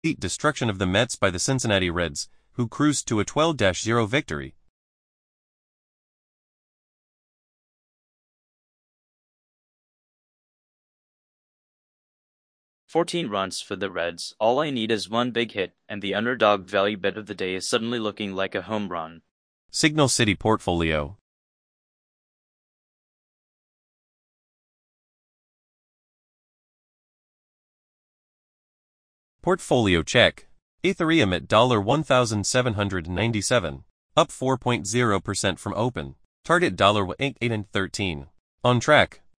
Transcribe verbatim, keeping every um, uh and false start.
Destruction of the Mets by the Cincinnati Reds, who cruised to a twelve to zero victory. fourteen runs for the Reds. All I need is one big hit, and the underdog value bet of the day is suddenly looking like a home run. Signal City Portfolio. Portfolio check. Ethereum at one thousand seven hundred ninety-seven, up four point zero percent from open. Target one eight eight thirteen. On track.